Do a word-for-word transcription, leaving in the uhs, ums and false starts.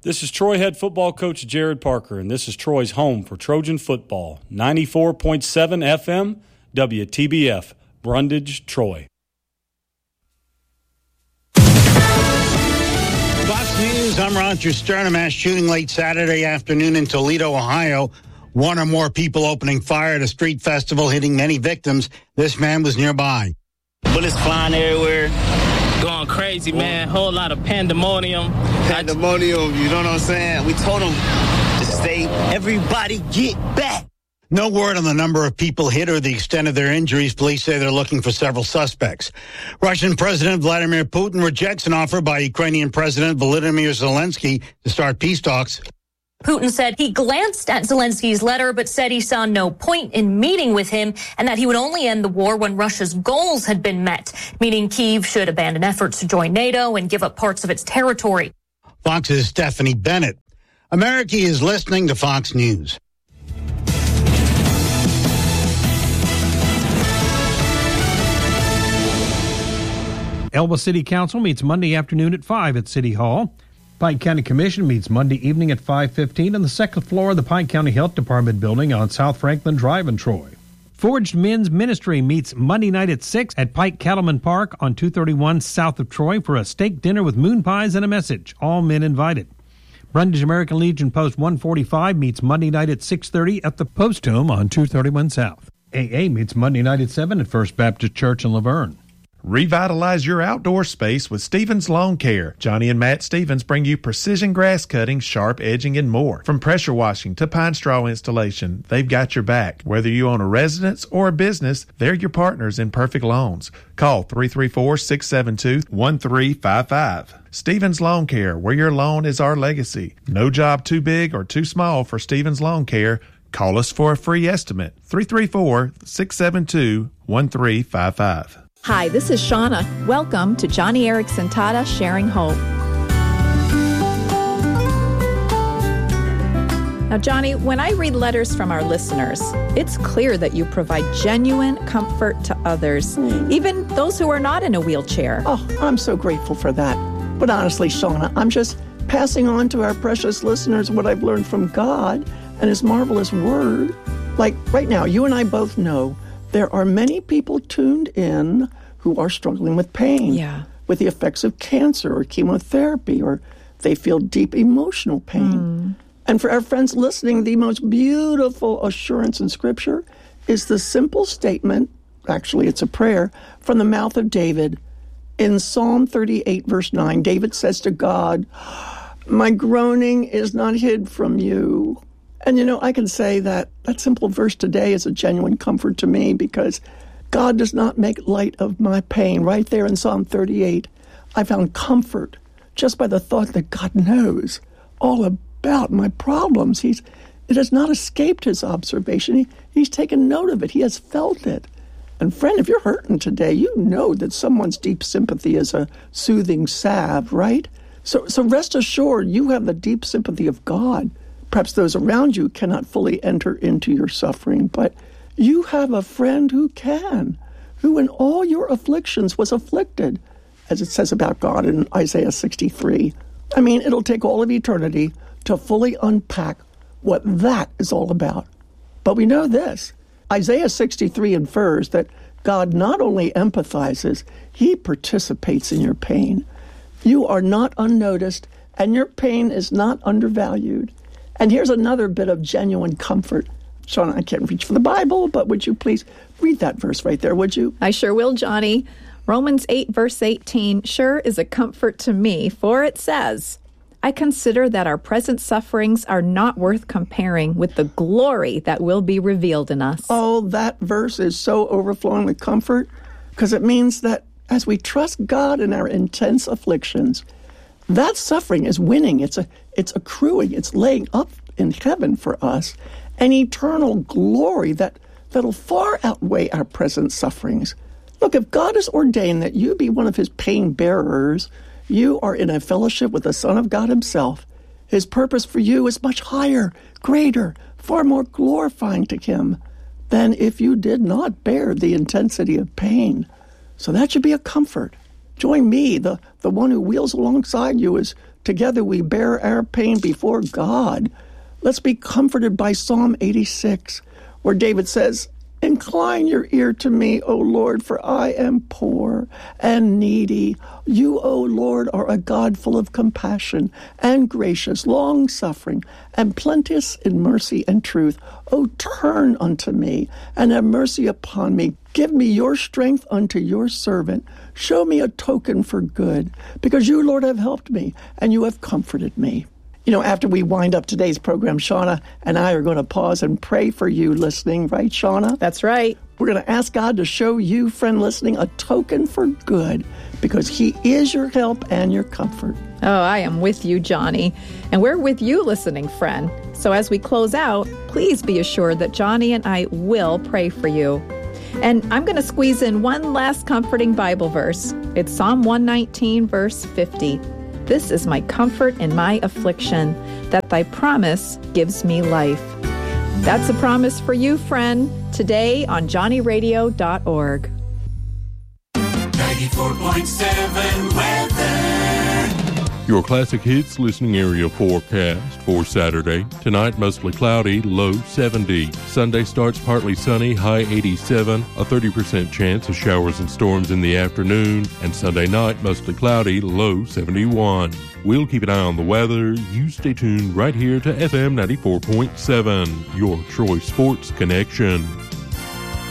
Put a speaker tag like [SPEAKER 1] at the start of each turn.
[SPEAKER 1] This is Troy head football coach Jared Parker, and this is Troy's home for Trojan football. ninety-four point seven F M, W T B F, Brundage, Troy.
[SPEAKER 2] Fox News, I'm Roger Stern. A mass shooting late Saturday afternoon in Toledo, Ohio. One or more people opening fire at a street festival, hitting many victims. This man was nearby.
[SPEAKER 3] Bullets flying everywhere. Going crazy, man. Whole lot of pandemonium.
[SPEAKER 4] Pandemonium, you know what I'm saying? We told them to stay. Everybody get back.
[SPEAKER 2] No word on the number of people hit or the extent of their injuries. Police say they're looking for several suspects. Russian President Vladimir Putin rejects an offer by Ukrainian President Volodymyr Zelensky to start peace talks.
[SPEAKER 5] Putin said he glanced at Zelensky's letter, but said he saw no point in meeting with him and that he would only end the war when Russia's goals had been met, meaning Kyiv should abandon efforts to join NATO and give up parts of its territory.
[SPEAKER 2] Fox's Stephanie Bennett. America is listening to Fox News.
[SPEAKER 6] Elba City Council meets Monday afternoon at five at City Hall. Pike County Commission meets Monday evening at five fifteen on the second floor of the Pike County Health Department building on South Franklin Drive in Troy. Forged Men's Ministry meets Monday night at six at Pike Cattleman Park on two thirty-one south of Troy for a steak dinner with moon pies and a message. All men invited. Brundage American Legion Post one forty-five meets Monday night at six thirty at the Post Home on two thirty-one south. A A meets Monday night at seven at First Baptist Church in Laverne.
[SPEAKER 7] Revitalize your outdoor space with Stevens Lawn Care. Johnny and Matt Stevens bring you precision grass cutting, sharp edging, and more. From pressure washing to pine straw installation, they've got your back. Whether you own a residence or a business, they're your partners in perfect lawns. Call three three four, six seven two, one three five five. Stevens Lawn Care, where your lawn is our legacy. No job too big or too small for Stevens Lawn Care. Call us for a free estimate. three three four, six seven two, one three five five.
[SPEAKER 8] Hi, this is Shauna. Welcome to Johnny Erickson Tata Sharing Hope. Now, Johnny, when I read letters from our listeners, it's clear that you provide genuine comfort to others, mm. even those who are not in a wheelchair.
[SPEAKER 9] Oh, I'm so grateful for that. But honestly, Shauna, I'm just passing on to our precious listeners what I've learned from God and His marvelous Word. Like right now, you and I both know there are many people tuned in who are struggling with pain,
[SPEAKER 8] yeah.
[SPEAKER 9] with the effects of cancer or chemotherapy, or they feel deep emotional pain.
[SPEAKER 8] Mm.
[SPEAKER 9] And for our friends listening, the most beautiful assurance in Scripture is the simple statement, actually it's a prayer, from the mouth of David. In Psalm thirty-eight, verse nine, David says to God, "My groaning is not hid from you." And, you know, I can say that that simple verse today is a genuine comfort to me because God does not make light of my pain. Right there in Psalm thirty-eight, I found comfort just by the thought that God knows all about my problems. He's It has not escaped His observation. He, he's taken note of it. He has felt it. And friend, if you're hurting today, you know that someone's deep sympathy is a soothing salve, right? So, so rest assured, you have the deep sympathy of God. Perhaps those around you cannot fully enter into your suffering, but you have a friend who can, who in all your afflictions was afflicted, as it says about God in Isaiah sixty-three. I mean, it'll take all of eternity to fully unpack what that is all about. But we know this. Isaiah sixty-three infers that God not only empathizes, He participates in your pain. You are not unnoticed, and your pain is not undervalued. And here's another bit of genuine comfort. Shauna, I can't reach for the Bible, but would you please read that verse right there, would you?
[SPEAKER 8] I sure will, Johnny. Romans eight, verse eighteen, sure is a comfort to me, for it says, I consider that our present sufferings are not worth comparing with the glory that will be revealed in us.
[SPEAKER 9] Oh, that verse is so overflowing with comfort, because it means that as we trust God in our intense afflictions, that suffering is winning. It's a, it's accruing. It's laying up in heaven for us an eternal glory that, that'll far outweigh our present sufferings. Look, if God has ordained that you be one of His pain bearers, you are in a fellowship with the Son of God Himself. His purpose for you is much higher, greater, far more glorifying to Him than if you did not bear the intensity of pain. So that should be a comfort. Join me, the, the one who wheels alongside you, as together we bear our pain before God. Let's be comforted by Psalm eighty-six, where David says, incline your ear to me, O Lord, for I am poor and needy. You, O Lord, are a God full of compassion and gracious, long-suffering, and plenteous in mercy and truth. O turn unto me and have mercy upon me. Give me your strength unto your servant. Show me a token for good, because you, Lord, have helped me, and you have comforted me. You know, after we wind up today's program, Shauna and I are going to pause and pray for you listening, right, Shauna?
[SPEAKER 8] That's right.
[SPEAKER 9] We're going to ask God to show you, friend listening, a token for good, because he is your help and your comfort.
[SPEAKER 8] Oh, I am with you, Johnny. And we're with you, listening friend. So as we close out, please be assured that Johnny and I will pray for you. And I'm going to squeeze in one last comforting Bible verse. It's Psalm one nineteen, verse fifty. This is my comfort in my affliction, that thy promise gives me life. That's a promise for you, friend, today on Johnny Radio dot org.
[SPEAKER 10] ninety-four point seven weather.
[SPEAKER 11] Your classic hits listening area forecast for Saturday. Tonight, mostly cloudy, low seventy. Sunday starts partly sunny, high eighty-seven. A thirty percent chance of showers and storms in the afternoon. And Sunday night, mostly cloudy, low seventy-one. We'll keep an eye on the weather. You stay tuned right here to F M ninety-four point seven, your Troy Sports Connection.